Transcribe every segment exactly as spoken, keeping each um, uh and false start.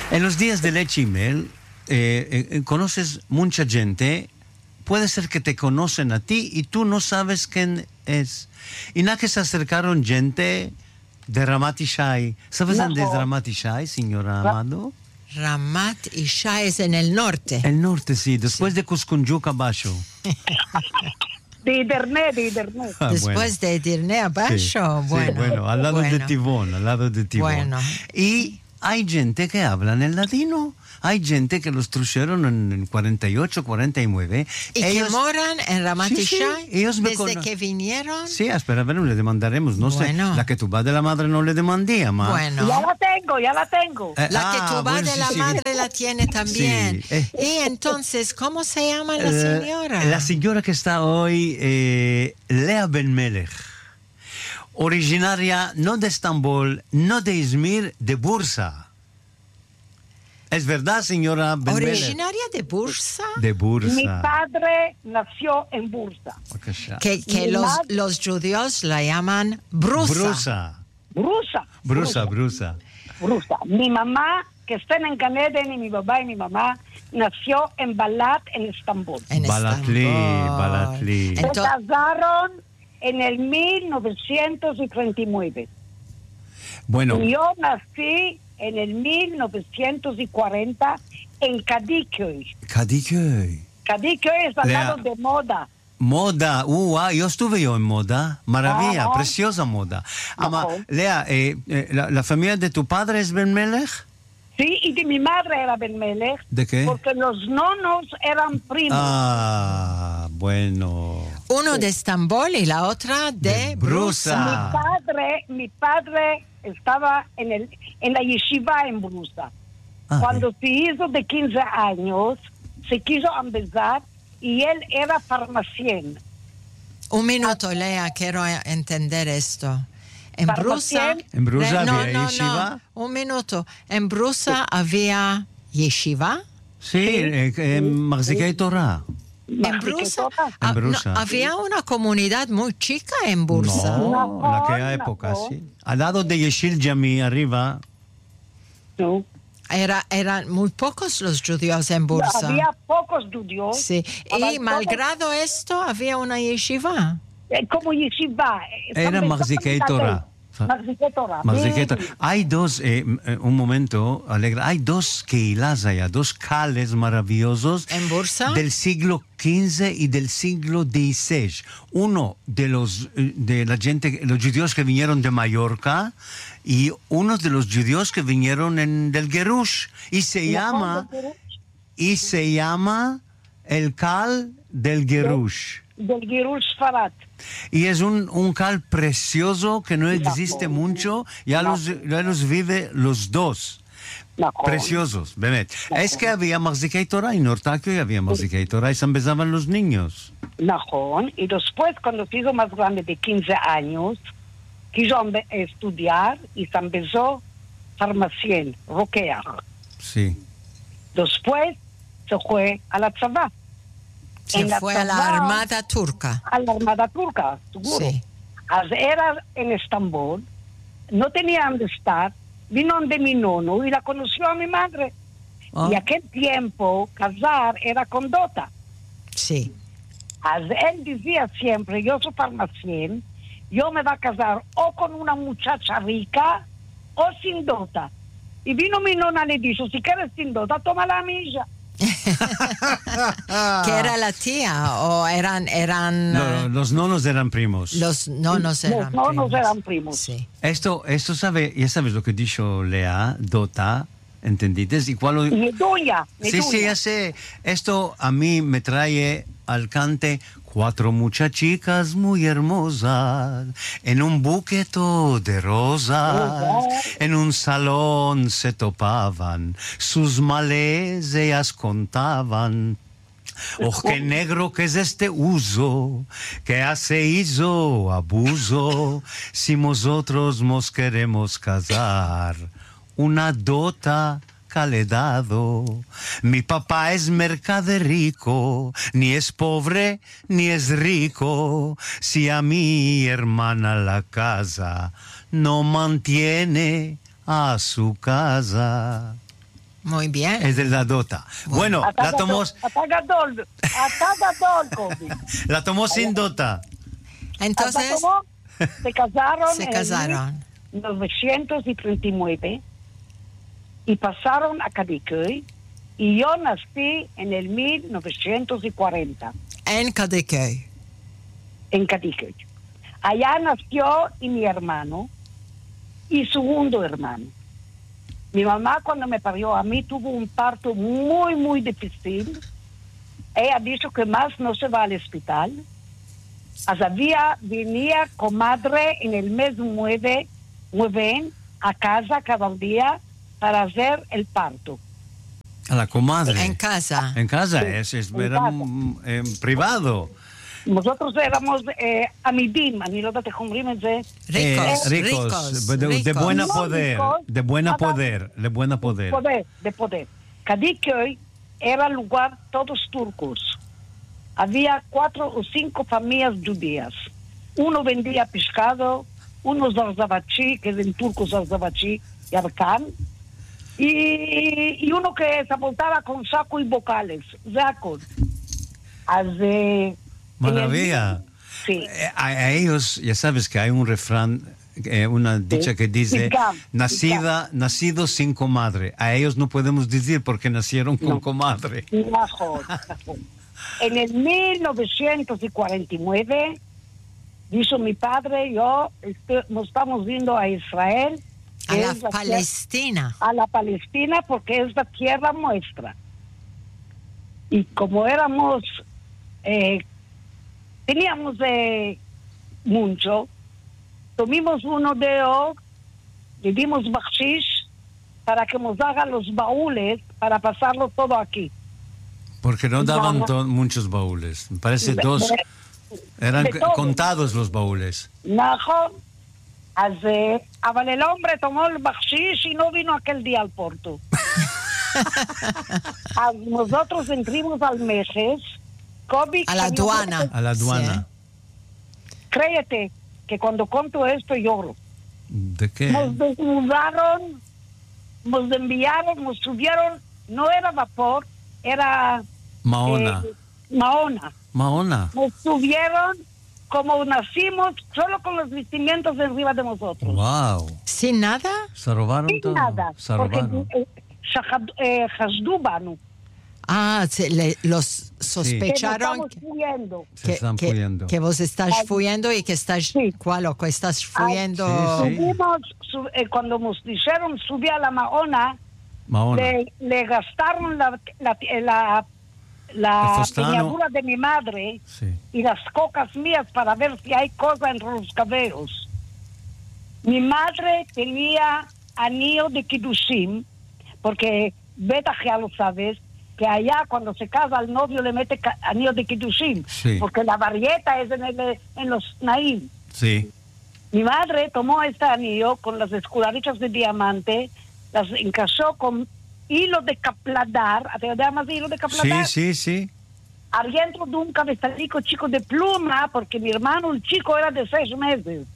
En los días de leche y miel, eh, eh, conoces mucha gente. Puede ser que te conocen a ti y tú no sabes quién es. Y nada que se acercaron gente de Ramat Ishai. ¿Sabes dónde es Ramat Ishai, señora Amado? Ramat Ishai es en el norte. El norte, sí. Después sí. de Cuscunjuc abajo. De Iderné, de Iderné. Ah, Después bueno. de Iderné abajo. Sí, bueno, sí, bueno, al lado bueno. de Tibón, al lado de Tibón. Bueno. Y hay gente que habla en latino. Hay gente que los trajeron en cuarenta y ocho, cuarenta y nueve. ¿Y ellos, que moran en Ramat sí, Ishai? Sí, ellos ¿Desde cono- que vinieron? Sí, espera, bueno, le demandaremos. No bueno. sé, la que tú vas de la madre no le demandía, ma. Bueno. Ya la tengo, ya la tengo. Eh, la ah, que tú vas bueno, de sí, la sí, madre sí. la tiene también. Sí, eh. Y entonces, ¿cómo se llama la Eh, señora? La señora que está hoy, eh, Lea Ben Melech. Originaria no de Estambul, no de Izmir, de Bursa. ¿Es verdad, señora Ben Melech? ¿Originaria de Bursa? De Bursa. Mi padre nació en Bursa. Que, que los, madre... los judíos la llaman Brusa. Brusa. Brusa. Brusa, Brusa. Brusa. Mi mamá, que está en Ganeden, y mi papá y mi mamá, nació en Balat, en Estambul. En Balatli, Estambul. Balatli. Se Entonces... casaron en el mil novecientos treinta y nueve. Bueno. Y yo nací en el mil novecientos cuarenta en Kadikoy. Kadikoy. Kadikoy es al Lea. lado de Moda. Moda, uh, ah, yo estuve yo en Moda, maravilla, Ah, preciosa Moda. Ama, no. Lea, eh, eh, la, ¿la familia de tu padre es Ben Melech? Sí, y de mi madre era Ben Melech. ¿De qué? Porque los nonos eran primos. Ah, bueno. Uno sí. de Estambul y la otra de, de Brusa. Mi padre, mi padre estaba en, el, en la yeshiva en Brusa. Ah, Cuando sí. se hizo de quince años, se quiso empezar y él era farmacien. Un minuto, Lea, quiero entender esto. En Brusa, ¿En Brusa no, había no, yeshiva? No, un minuto. ¿En Brusa sí. había yeshiva? Sí, sí. Eh, eh, Marzikei Torah. ¿En Brusa? En Brusa. No, había una comunidad muy chica en Brusa. No, en aquella época, no. sí. Al lado de Yeshil Jami, arriba. No. Era, eran muy pocos los judíos en Bursa. Había pocos judíos. Sí. Y malgrado esto, había una yeshiva. Eh, como yeshiva. Era Marzikei Torah. Marzikei Torah. Hay dos, eh, un momento, Alegra, hay dos keilas allá, dos cales maravillosos. ¿En Bursa? Del siglo quince y del siglo dieciséis. Uno de los, de la gente, los judíos que vinieron de Mallorca y uno de los judíos que vinieron en, del Gerush. Y se llama, y se llama el cal del Gerush. Del Gerush Farad. Y es un, un cal precioso que no existe no, mucho, ya, no. los, ya los vive los dos. No, preciosos, Bemet. No, es que había Marzikei Torah en Nortakio y había Marzikei Torah y se empezaban los niños. Najón. Y después, cuando se hizo más grande de quince años, quiso estudiar y se empezó farmacien, Rokeach. Sí. Después se fue a la tzavá. Se en fue la a la Armada Turca. A la Armada Turca, seguro. Sí. Era en Estambul, no tenía dónde estar, vino de mi nono y la conoció a mi madre. Oh. Y aquel tiempo, casar era con dota. Sí. Él decía siempre, yo soy farmacien, yo me voy a casar o con una muchacha rica o sin dota. Y vino mi nona y le dijo, si quieres sin dota, toma la milla. ¿Que era la tía o eran eran no, los nonos eran primos? Los nonos eran los nonos primos. eran primos. Sí. Esto esto sabe, ya sabes lo que dijo Lea, dota, ¿entendiste? Y cuál y duya, sí, sí, ya sé. Esto a mí me trae al cante cuatro muchachicas muy hermosas en un buqueto de rosas, en un salón se topaban, sus males ellas contaban. Oh, qué negro que es este uso, que hace hizo abuso, si nosotros nos queremos casar, una dota le dado. Mi papá es mercaderico, ni es pobre ni es rico. Si a mi hermana la casa no mantiene a su casa. Muy bien. Es de la dota. Bueno, bueno la tomó... Atagadol, atagadol, Kobe. La tomó sin dota. Entonces... Se casaron se casaron. en mil novecientos treinta y nueve y pasaron a Kadıköy y yo nací en el mil novecientos cuarenta. En Kadıköy. En Kadıköy. Allá nació y mi hermano y segundo hermano. Mi mamá cuando me parió a mí tuvo un parto muy, muy difícil. Ella dijo que más no se va al hospital. Había, venía comadre en el mes nueve, nueve a casa cada día para hacer el parto. A la comadre. En casa. En casa, sí, es, es, en era casa. En privado. Nosotros éramos eh, amidim, אני לא יודעת איך אומרים את זה. Ricos, eh, ricos, ricos, de, de ricos. buena No poder, ricos, de buena nada. poder, de buena poder. Poder, de poder. Kadıköy era lugar todos turcos. Había cuatro o cinco familias judías. Uno vendía pescado, uno zarzavachi, que es en turco zarzavachi, y arcán, y, y uno que se aportaba con saco y vocales, sacos. Maravilla. Sí. A, a ellos, ya sabes que hay un refrán, eh, una dicha sí. que dice, Picam, nacida, picam. nacido sin comadre. A ellos no podemos decir porque nacieron con no. comadre. Mejor, mejor. En el mil novecientos cuarenta y nueve, dijo mi padre, yo este, nos estamos yendo a Israel. A la, la Palestina. Tierra, a la Palestina porque es la tierra nuestra. Y como éramos, eh, teníamos eh, mucho, tomamos uno de ellos, le dimos bakshish para que nos haga los baúles para pasarlo todo aquí. Porque no daban no, no. muchos baúles. Me parece de, dos. De, eran de contados los baúles. Najo, אבל el hombre tomó el bakshish y no vino aquel día al puerto. Nosotros entramos al meses. A la aduana. A la aduana. Sí. Créete que cuando conto esto lloro. ¿De qué? Nos desnudaron, nos enviaron, nos subieron, no era vapor, era... Mahona. Eh, Mahona. Mahona. Nos subieron como nacimos, solo con los vestimientos arriba de nosotros. Wow. ¿Sin nada? Se robaron Sin todo. nada. Se porque robaron. Eh, eh, ah, se, le, los sospecharon sí. que, se están que, fuyendo. Que vos estás Ay, fuyendo y que estás... Sí. ¿Cuál? ¿O que estás fuyendo? Ay, sí, sí. Subimos, sub, eh, cuando nos dijeron subir a la Mahona, Mahona. Le, le gastaron la... la, la la peñadura de mi madre sí. y las cocas mías para ver si hay cosa entre los cabellos. Mi madre tenía anillo de Kiddushim, porque Beta ya lo sabes, que allá cuando se casa el novio le mete anillo de Kiddushim, sí. porque la varieta es en, el, en los Naim. Sí. Mi madre tomó este anillo con las escudaritas de diamante, las encajó con hilo de capladar, ¿te llamas hilo de capladar? Sí, sí, sí. Adentro de un cabezalico chico de pluma, porque mi hermano, el chico, era de seis meses.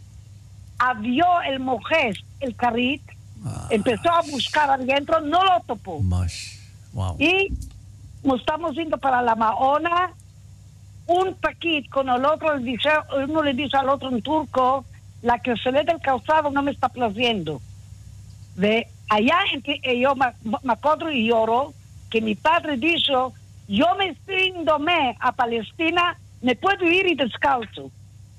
Abrió el mojés, el carrit, ah. empezó a buscar adentro, no lo topó. Más. Wow. Y nos estamos yendo para la Mahona, un paquete con el otro, dice, uno le dice al otro en turco, la que se le del calzado no me está placiendo. De allá en que yo me, me acuerdo y lloro que mi padre dijo, yo me estoy yéndome a Palestina, me puedo ir y descalzo.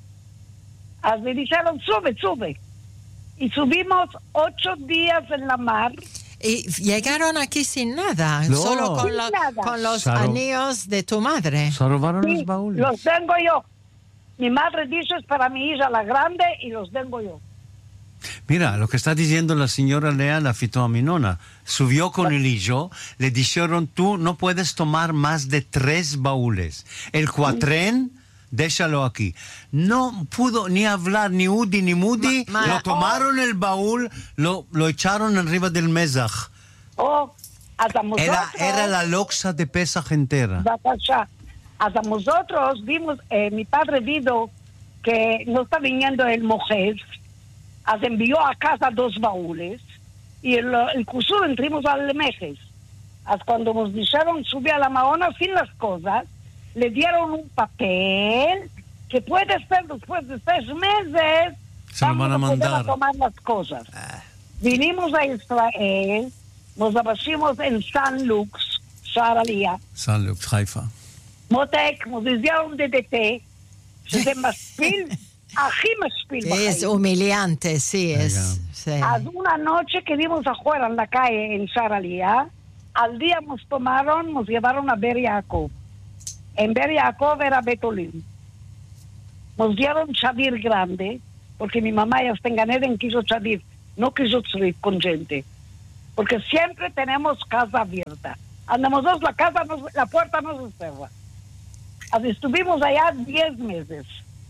Así dijeron, sube, sube. Y subimos ocho días en la mar. Y llegaron aquí sin nada, no. solo con, sin lo, nada. con los Saro. anillos de tu madre. Se robaron sí, los baúles. Los tengo yo. Mi madre dice es para mi hija la grande y los tengo yo. Mira, lo que está diciendo la señora Lea, la fitoaminona, subió con el hillo, le dijeron, tú no puedes tomar más de tres baúles. El cuatrén, déjalo aquí. No pudo ni hablar, ni Udi, ni Mudi, ma, ma, lo tomaron oh. el baúl, lo, lo echaron arriba del Mesach. Oh, hasta nosotros, era, era la loxa de Pesach entera. Hasta nosotros vimos, eh, mi padre vio que no está viniendo el Mojés, envió a casa dos baúles y el, el curso entramos al Mejes. Hasta cuando nos dijeron subir a la Mahona sin las cosas, le dieron un papel que puede ser después de seis meses, se lo van a mandar a tomar las cosas. Ah. Vinimos a Israel, nos abashimos en San Lux, Sharalía. San Lux, Haifa. Motek, nos dieron D D T, שזה משפיל, הכי משפיל בחיים. Es humillante, sí, es. Sí. Haz una noche que vimos afuera en la calle en Sharalía, al día nos tomaron, nos llevaron a Ber Yaakov. En Ber Yaakov era Betolín. Nos dieron chadir grande, porque mi mamá ya está en Ganeden quiso chadir, no quiso salir con gente. Porque siempre tenemos casa abierta. Andamos dos, la casa, no, la puerta no se cierra. Así estuvimos allá diez meses.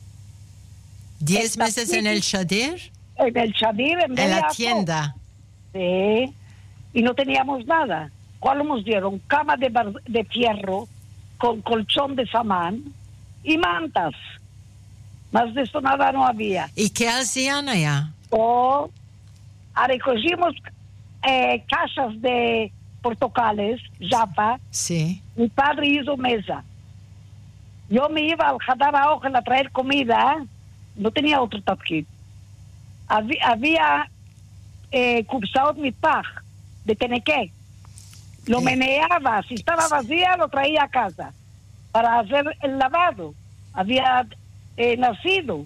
¿Diez Esta meses en el Shadir? En el Shadir, en, en la tienda. Sí, y no teníamos nada. ¿Cuál nos dieron? Cama de, bar, de fierro, con colchón de samán y mantas. Más de esto nada no había. ¿Y qué hacían allá? O recogimos eh, casas de portocales, japa. Sí. Mi padre hizo mesa. Yo me iba al Hadar Aochel a traer comida, no tenía otro tafkid. Había, había eh, cubsaot mitpaj, de teneque. Lo eh. meneaba, si estaba vacía lo traía a casa para hacer el lavado. Había eh, nacido.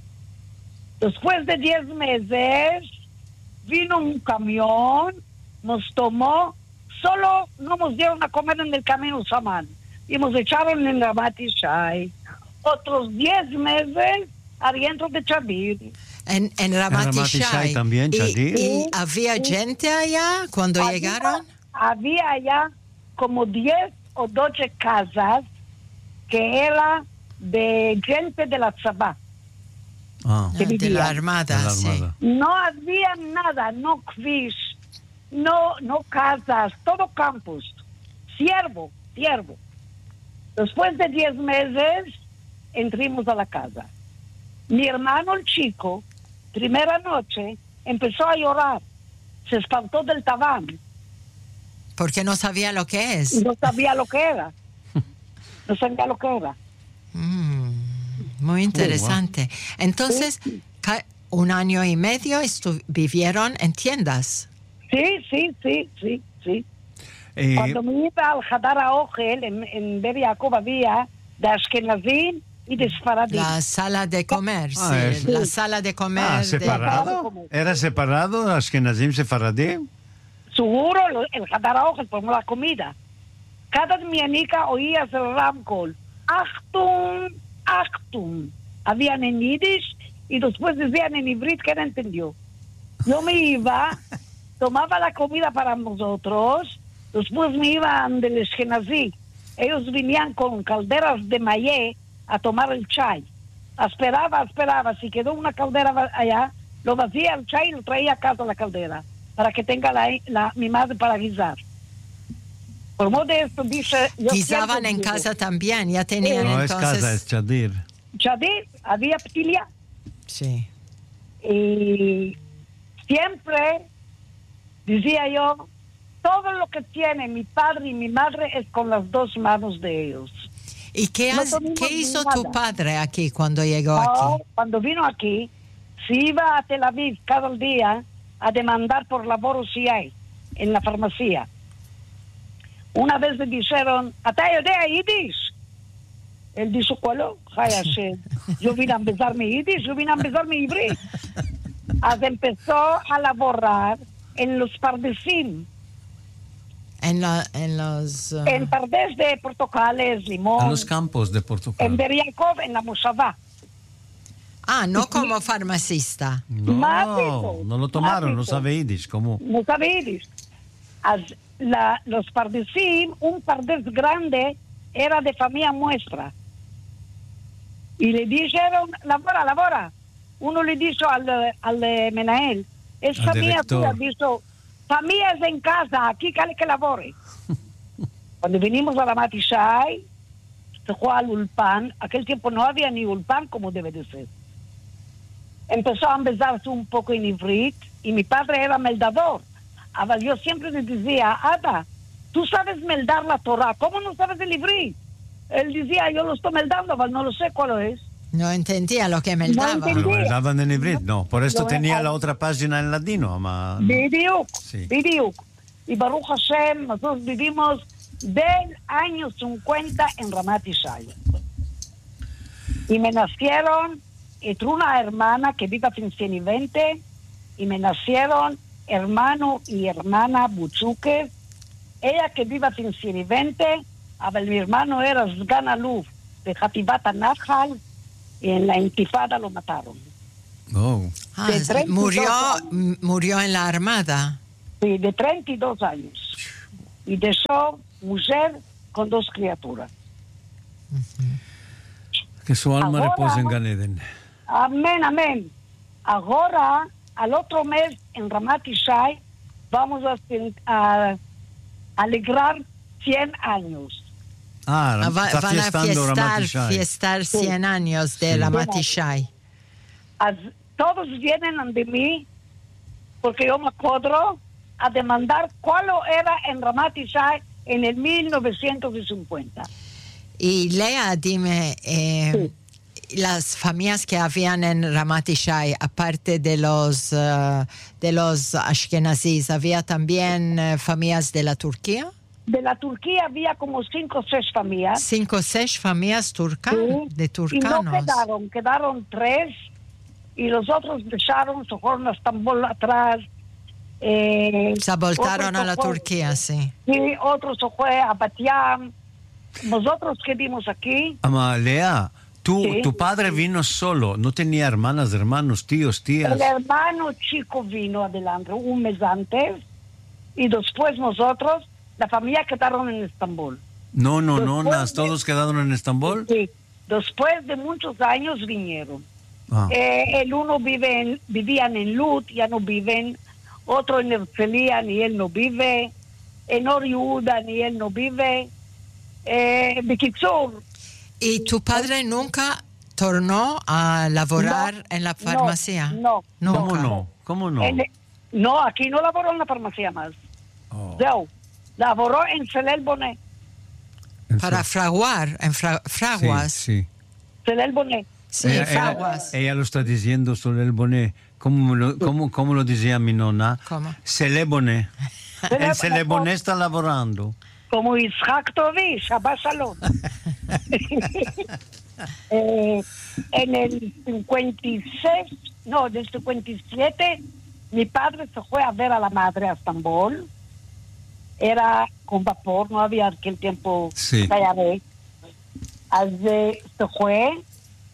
Después de diez meses vino un camión, nos tomó, solo no nos dieron a comer en el camino samán. Y nos echaron en Ramat Ishai. Otros diez meses adentro de Chadir. En, en Ramat Ishai también, Chadir. ¿Y, y había gente allá cuando había, llegaron? Había allá como diez o doce casas que era de gente de la Tzabá. Ah, de la armada, de la armada. Sí. No había nada, no kvish, no, no casas, todo campus. Siervo, siervo. Después de diez meses, entramos a la casa. Mi hermano, el chico, primera noche, empezó a llorar. Se espantó del tabán. Porque no sabía lo que es. No sabía lo que era. No sabía lo que era. Mm, muy interesante. Oh, wow. Entonces, sí. un año y medio vivieron en tiendas. Sí, sí, sí, sí, sí. Eh, Cuando me iba al Hadar Aochel, en, en Ber Yaakov había de Ashkenazim y de Sfaradim. La sala de comer, ah, sí, la sala de comer. Ah, ¿separado? De... ¿Era separado Ashkenazim, Sefaradim? Seguro, el Hadar Aochel, por la comida. Cada mianica oía el ramcol. Achtung, Achtung. Habían en Yiddish y después decían en Ibrit que no entendió. Yo me iba, tomaba la comida para nosotros. Después me iban del Ashkenazí. Ellos venían con calderas de maíz a tomar el chai. Esperaba, esperaba. Si quedó una caldera allá, lo vacía el chai y lo traía a casa la caldera. Para que tenga la, la, mi madre para guisar. Por modo de esto dice... Guisaban en casa también, ya tenían no, entonces... No, es casa, es Chadir. Chadir, había ptilia. Sí. Y siempre decía yo... Todo lo que tiene mi padre y mi madre es con las dos manos de ellos. ¿Y qué, has, no ¿qué hizo nada. Tu padre aquí cuando llegó no, aquí? Cuando vino aquí, se iba a Tel Aviv cada día a demandar por labor si hay en la farmacia. Una vez le dijeron, ¿Ata yodea Yiddish? Él dijo, ¿cuál? Yo vine a empezar mi Yiddish, yo vine a empezar mi Ibrit. Así empezó a laborar en los pardesim. En, la, en los... Uh... En pardes de portocales, limón. En los campos de portocales. En Ber Yaakov, en la Moshavá. Ah, no como farmacista. No, no lo tomaron, no sabe Yiddish. ¿Cómo? No sabe Yiddish. La, los pardesim, un pardes grande, era de familia nuestra. Y le dijeron, labora, labora. Uno le dijo al, al Menael, es al familia director. tuya, dijo, familias en casa, aquí cale que labore. Cuando venimos a Ramat Ishai, se fue al Ulpan. Aquel tiempo no había ni Ulpan como debe de ser. Empezó a empezarse un poco en Ivrit y mi padre era meldador. pero yo siempre le decía, Ada, tú sabes meldar la Torah, ¿cómo no sabes el ivrí? Él decía, yo lo estoy meldando, pero no lo sé cuál es. No entendía lo que meldaba. No entendía. Lo meldaban en hebreo, no. Por esto Lo tenía meldaban. la otra página en latino. Ma... Bidiuk, Sí. Bidiuk. Y Baruch Hashem, nosotros vivimos del año cincuenta en Ramat Ishai. Y me nacieron, entre una hermana que vive en cien y veinte, y me nacieron hermano y hermana Buchuque. Ella que vive en cien y veinte, pero mi hermano era Sgan Aluf de Hatibat Nahal, y en la intifada lo mataron. Oh. Ah, de sí, treinta y dos murió, años. m- murió en la armada. Sí, de treinta y dos años. Y dejó mujer con dos criaturas. Que su alma Ahora- reposa en Gan Eden. Amén, amén. Ahora, al otro mes, en Ramat Ishai, vamos a, cen- a alegrar cien años. Ah, Ah, va- está van a fiestando Ramat fiestar, Ishai. fiestar Sí. cien años de Sí. la Matishai. As- todos vienen de mí, porque yo me acuerdo, a demandar cuál era en Ramat Ishai en el mil novecientos cincuenta. Y Lea, dime, eh, las familias que habían en Ramat Ishai, aparte de los, eh, de los ashkenazíes, ¿había también eh, familias de la Turquía? De la Turquía había como cinco o seis familias. Cinco o seis familias turcas, Sí. de Y no turcanos. quedaron, quedaron tres, y los otros dejaron, se fueron a Estambul atrás. Eh, Se voltaron otros a la se fue- Turquía, sí. Sí, otros se fue a Batiam. Nosotros quedamos aquí. Amalea, tú, Sí. tu padre vino solo, no tenía hermanas, hermanos, tíos, tías. El hermano chico vino adelante un mes antes, y después nosotros, la familia quedaron en Estambul. No, no, no, Después nas, de- todos quedaron en Estambul. Sí, después de muchos años vinieron. Ah. Eh, el uno vive en, vivían en Lut, ya no viven. Otro en Herzliya, ni él no vive. En Or Yehuda, ni él no vive. Eh, Bekitzur, ¿Y tu padre nunca tornó a laborar No, en la no, farmacia? no, Nunca. ¿Cómo no? ¿Cómo no? en- no, aquí no laboró en la farmacia más. Oh, Zeu, laboró en Celel Bonet. en Para su- fraguar, en fra- fraguas. Sí, sí. Celel Bonet. Sí, ella, ella- fraguas. ella lo está diciendo sobre el boné. ¿Cómo lo, cómo, cómo lo decía mi nonna? ¿Cómo? Se le boné. El se le boné está laborando. Como Isaac Tovi, Shabbat Shalom. Eh, en el cincuenta y seis, no, del cincuenta y siete, mi padre se fue a ver a la madre a Estambul. Era con vapor, no había aquel tiempo Sí. callaré. Así se fue.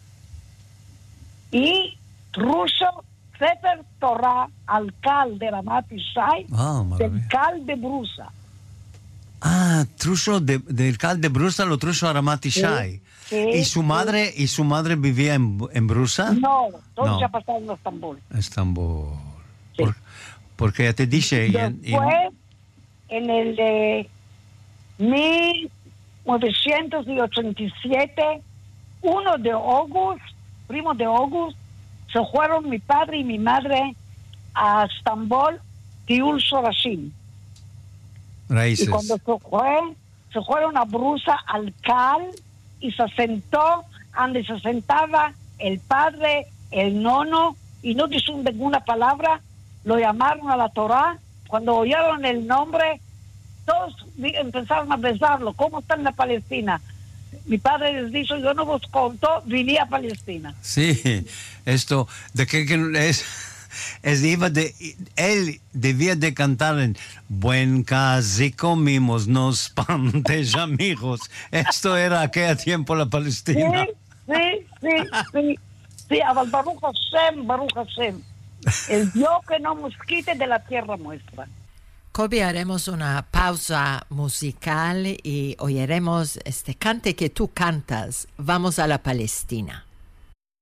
Y Russo, Sefer Torah, alcalde de Ramat Ishai, Ah, del maravilla. cal de Brusa. Ah, truso de, del cal de Brusa lo truso a Ramat Ishai. Sí, ¿Y su sí. madre y su madre vivía en, en Brusa? No, todo No. se ha pasado en Estambul. Estambul. Sí. Por- porque ya te dije. y en- y- Después, en el de mil novecientos ochenta y siete, uno de August, primo de August, se fueron mi padre y mi madre a Estambul, Tiul Sorashim. Y raíces. cuando se fue, se fueron a Brusa al Cal y se sentó donde se sentaba el padre, el nono, y no dijo ninguna palabra. Lo llamaron a la Torah. Cuando oyeron el nombre, todos di- empezaron a besarlo. ¿Cómo está en la Palestina? Mi padre les dijo, yo no vos conto, vine a Palestina. Sí, esto, de que, que es, es iba de, él debía de cantar en buen casi comimos, nos pantes amigos. Esto era aquel tiempo la Sí, Palestina. sí, sí, sí. Sí, aber Baruch Hashem, Baruch Hashem. El Dios que no nos quite de la tierra nuestra. Kobe, haremos una pausa musical y oiremos este cante que tú cantas. Vamos a la Palestina.